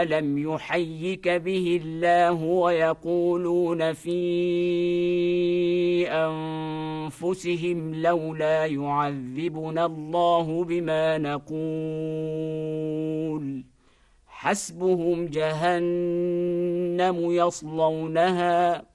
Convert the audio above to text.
لم يحيك به الله ويقولون في أنفسهم لولا يعذبنا الله بما نقول حسبهم جهنم يصلونها